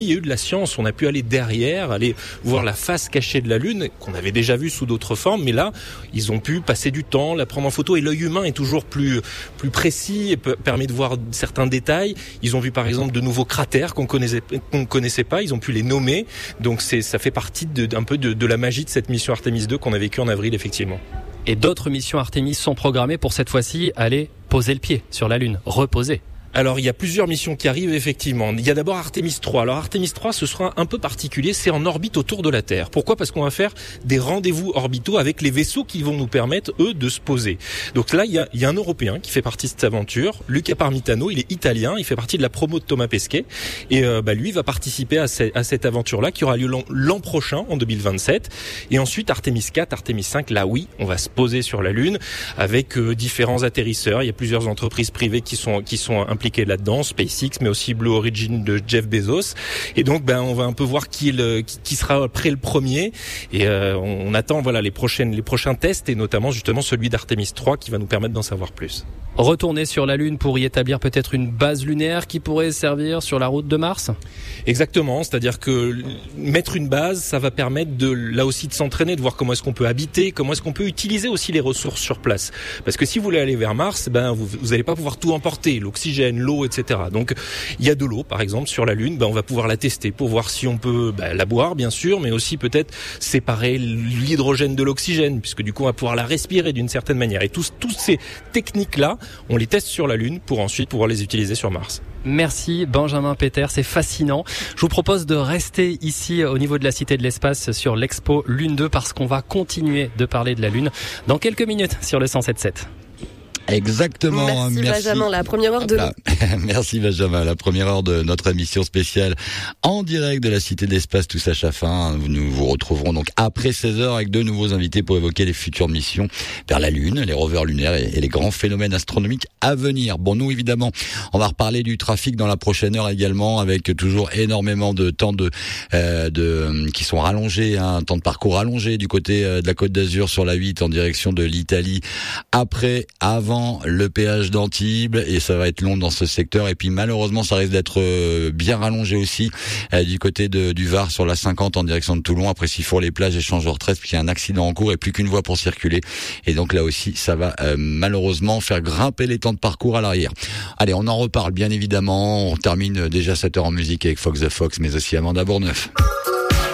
Il y a eu de la science, on a pu aller derrière, aller voir la face cachée de la Lune, qu'on avait déjà vue sous d'autres formes, mais là, ils ont pu passer du temps, la prendre en photo, et l'œil humain est toujours plus précis et permet de voir certains détails. Ils ont vu par exemple de nouveaux cratères qu'on connaissait pas, ils ont pu les nommer, donc ça fait partie un peu de la magie de cette mission Artemis 2 qu'on a vécue en avril effectivement. Et d'autres missions Artemis sont programmées pour cette fois-ci aller poser le pied sur la Lune, reposer. Alors, il y a plusieurs missions qui arrivent, effectivement. Il y a d'abord Artemis 3. Alors, Artemis 3, ce sera un peu particulier. C'est en orbite autour de la Terre. Pourquoi ? Parce qu'on va faire des rendez-vous orbitaux avec les vaisseaux qui vont nous permettre, eux, de se poser. Donc là, il y a un Européen qui fait partie de cette aventure. Luca Parmitano, il est italien. Il fait partie de la promo de Thomas Pesquet. Et lui va participer à cette aventure-là qui aura lieu l'an prochain, en 2027. Et ensuite, Artemis 4, Artemis 5, là, oui, on va se poser sur la Lune avec différents atterrisseurs. Il y a plusieurs entreprises privées qui sont impliqué là-dedans, SpaceX, mais aussi Blue Origin de Jeff Bezos. Et donc, on va un peu voir qui sera prêt le premier. Et on attend, les prochains tests, et notamment justement celui d'Artemis 3 qui va nous permettre d'en savoir plus. Retourner sur la Lune pour y établir peut-être une base lunaire qui pourrait servir sur la route de Mars ? Exactement, c'est-à-dire que mettre une base, ça va permettre là aussi de s'entraîner, de voir comment est-ce qu'on peut habiter, comment est-ce qu'on peut utiliser aussi les ressources sur place. Parce que si vous voulez aller vers Mars, vous n'allez pas pouvoir tout emporter, l'oxygène, l'eau, etc. Donc il y a de l'eau, par exemple, sur la Lune, on va pouvoir la tester pour voir si on peut la boire, bien sûr, mais aussi peut-être séparer l'hydrogène de l'oxygène, puisque du coup on va pouvoir la respirer d'une certaine manière. Et toutes ces techniques-là, on les teste sur la Lune pour ensuite pouvoir les utiliser sur Mars. Merci Benjamin Peter, c'est fascinant. Je vous propose de rester ici au niveau de la Cité de l'Espace sur l'Expo Lune 2 parce qu'on va continuer de parler de la Lune dans quelques minutes sur le 107.7. Exactement. Merci Benjamin, la première heure de Merci Benjamin, la première heure de notre émission spéciale en direct de la Cité de l'Espace Tous à Chaffin. Nous vous retrouverons donc après 16h avec de nouveaux invités pour évoquer les futures missions vers la Lune, les rovers lunaires et les grands phénomènes astronomiques à venir. Bon, nous évidemment, on va reparler du trafic dans la prochaine heure également, avec toujours énormément de temps qui sont rallongés, un temps de parcours rallongé du côté de la Côte d'Azur sur la 8 en direction de l'Italie avant le péage d'Antibes, et ça va être long dans ce secteur. Et puis malheureusement ça risque d'être bien rallongé aussi du côté du Var sur la 50 en direction de Toulon. Après Sifour-les-Plages, échangeur 13, puis il y a un accident en cours et plus qu'une voie pour circuler. Et donc là aussi ça va malheureusement faire grimper les temps de parcours à l'arrière. Allez, on en reparle bien évidemment. On termine déjà cette heure en musique avec Fox the Fox, mais aussi Amanda Bourneuf.